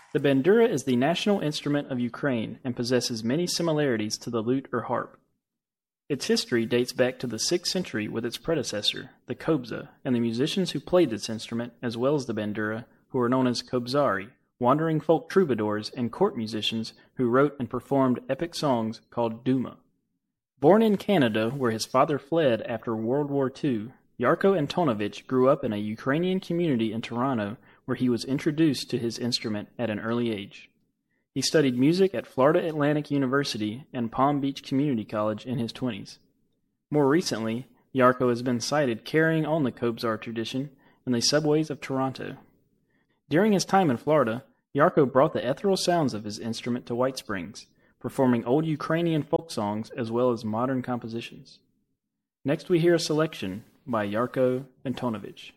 The bandura is the national instrument of Ukraine and possesses many similarities to the lute or harp. Its history dates back to the 6th century with its predecessor, the kobza, and the musicians who played this instrument, as well as the bandura, who were known as kobzari, wandering folk troubadours and court musicians who wrote and performed epic songs called duma. Born in Canada, where his father fled after World War II, Yarko Antonovich grew up in a Ukrainian community in Toronto where he was introduced to his instrument at an early age. He studied music at Florida Atlantic University and Palm Beach Community College in his 20s. More recently, Yarko has been sighted carrying on the kobzar tradition in the subways of Toronto. During his time in Florida, Yarko brought the ethereal sounds of his instrument to White Springs, performing old Ukrainian folk songs as well as modern compositions. Next we hear a selection by Yarko Antonovich.